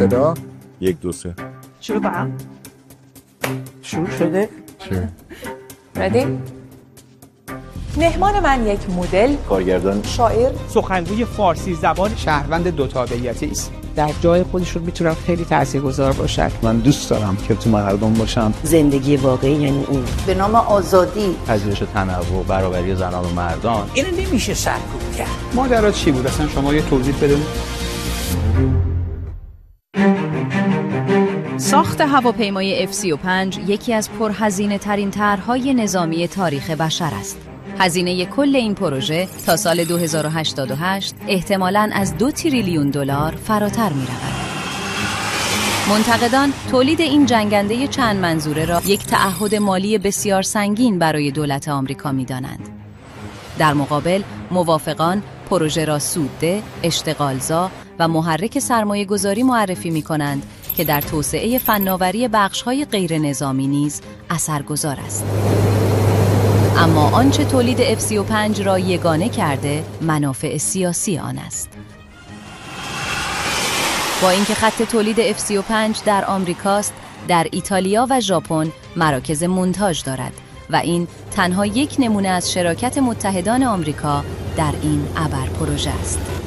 صدا 1 2 3 شروع کنم. شروع شده. ردی؟ مهمان من یک مدل، کارگردان، شاعر، سخنگوی فارسی زبان، شهروند دو تابعیتی است. در جای خودشون میتونن خیلی تاثیرگذار باشن. من دوست دارم که تو مردم باشم. زندگی واقعی یعنی این. به نام آزادی، پذیرش تنوع، برابری زنان و مردان. اینو نمیشه سرکوب کرد. ماجرا چی بود اصلا؟ شما یه توضیح بده. ساخت هواپیمای F-35 یکی از پرهزینه ترین طرح‌های نظامی تاریخ بشر است. هزینه کل این پروژه تا سال 2088 احتمالاً از 2 تریلیون دلار فراتر می‌رود. منتقدان تولید این جنگنده چند منظوره را یک تعهد مالی بسیار سنگین برای دولت آمریکا می‌دانند. در مقابل موافقان پروژه را سودده، اشتغالزا و محرک سرمایه‌گذاری معرفی می‌کنند که در توسعه فناوری بخش‌های غیر نظامی نیز اثرگذار است. اما آنچه تولید F-35 را یگانه کرده منافع سیاسی آن است. با اینکه خط تولید F-35 در آمریکاست، در ایتالیا و ژاپن مراکز مونتاژ دارد و این تنها یک نمونه از شراکت متحدان آمریکا در این ابر پروژه است.